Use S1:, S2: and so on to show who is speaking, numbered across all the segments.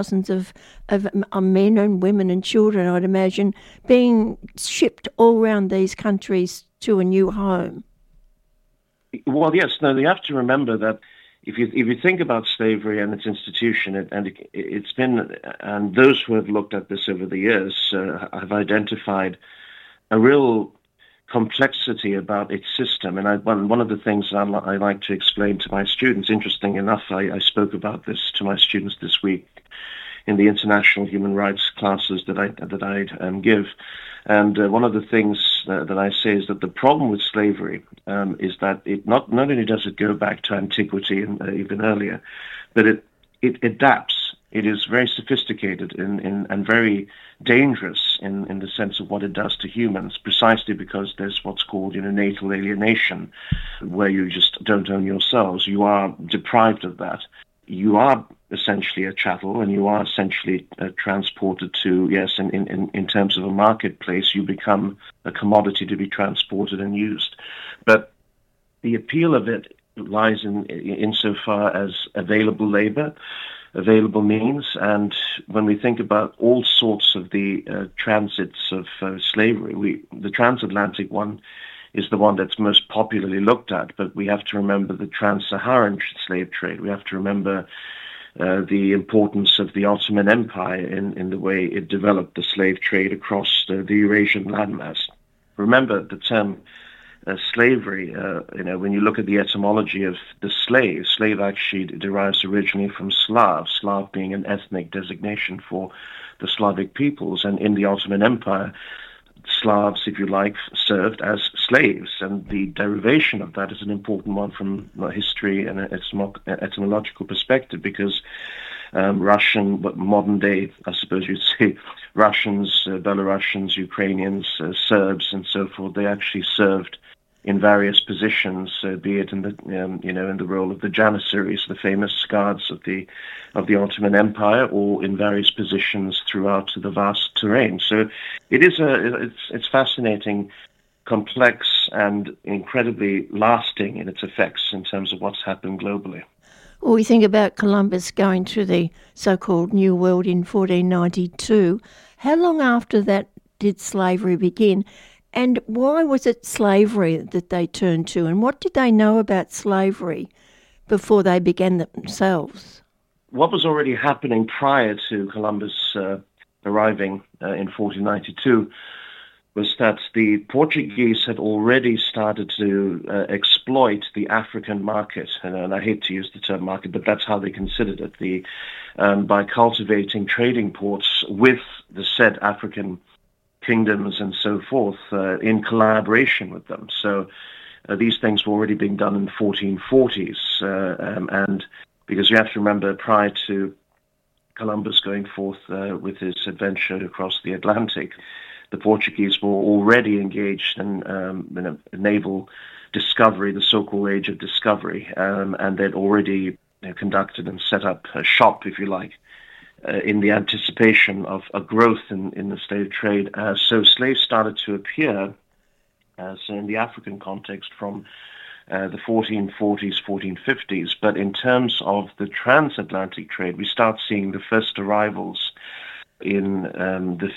S1: thousands of men and women and children, I'd imagine, being shipped all around these countries to a new home.
S2: Well, yes. No, you have to remember that if you think about slavery and its institution, it's been, and those who have looked at this over the years have identified a real complexity about its system. And one of the things that I like to explain to my students, interesting enough, I spoke about this to my students this week in the international human rights classes that I give. And one of the things that I say is that the problem with slavery is that it not only does it go back to antiquity and even earlier, but it adapts. It is very sophisticated and very dangerous in the sense of what it does to humans, precisely because there's what's called natal alienation, where you just don't own yourselves. You are deprived of that. You are essentially a chattel, and you are essentially transported to, yes, in terms of a marketplace, you become a commodity to be transported and used. But the appeal of it lies insofar as available labor, available means, and when we think about all sorts of the transits of slavery, the transatlantic one is the one that's most popularly looked at, but we have to remember the trans-Saharan slave trade. We have to remember the importance of the Ottoman Empire in the way it developed the slave trade across the Eurasian landmass. Remember the term slavery, when you look at the etymology of the slave actually derives originally from Slav being an ethnic designation for the Slavic peoples, and in the Ottoman Empire, Slavs, if you like, served as slaves, and the derivation of that is an important one from a history and an etymological perspective, because Russian, but modern day, I suppose you'd say, Russians, Belarusians, Ukrainians, Serbs, and so forth, they actually served in various positions, be it in the in the role of the Janissaries, the famous guards of the Ottoman Empire, or in various positions throughout the vast terrain. So it is it's fascinating, complex, and incredibly lasting in its effects in terms of what's happened globally.
S1: Well, we think about Columbus going to the so-called New World in 1492. How long after that did slavery begin? And why was it slavery that they turned to? And what did they know about slavery before they began themselves?
S2: What was already happening prior to Columbus arriving in 1492 was that the Portuguese had already started to exploit the African market. And I hate to use the term market, but that's how they considered it, by cultivating trading ports with the said African kingdoms and so forth in collaboration with them. So these things were already being done in the 1440s. And because you have to remember, prior to Columbus going forth with his adventure across the Atlantic, the Portuguese were already engaged in naval discovery, the so-called Age of Discovery, and they'd already conducted and set up a shop, if you like, in the anticipation of a growth in the slave trade. So slaves started to appear in the African context from the 1440s, 1450s. But in terms of the transatlantic trade, we start seeing the first arrivals in the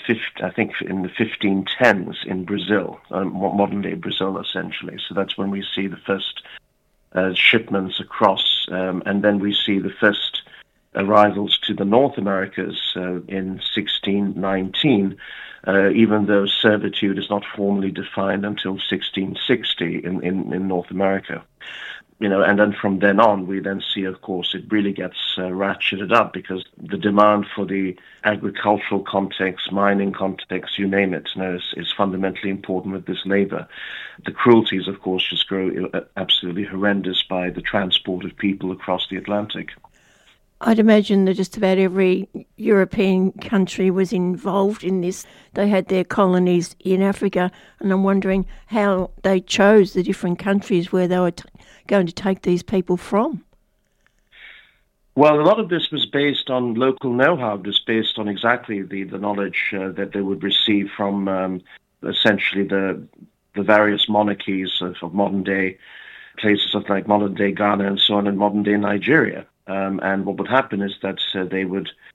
S2: 1510s in Brazil, modern-day Brazil, essentially. So that's when we see the first shipments across, and then we see the first arrivals to the North Americas in 1619, even though servitude is not formally defined until 1660 in North America. And then from then on, we then see, of course, it really gets ratcheted up, because the demand for the agricultural context, mining context, you name it, is fundamentally important with this labor. The cruelties, of course, just grow absolutely horrendous by the transport of people across the Atlantic.
S1: I'd imagine that just about every European country was involved in this. They had their colonies in Africa, and I'm wondering how they chose the different countries where they were going to take these people from.
S2: Well, a lot of this was based on local know-how, just based on exactly the knowledge that they would receive from essentially the various monarchies of modern-day places like modern-day Ghana and so on, and modern-day Nigeria. And what would happen is that they would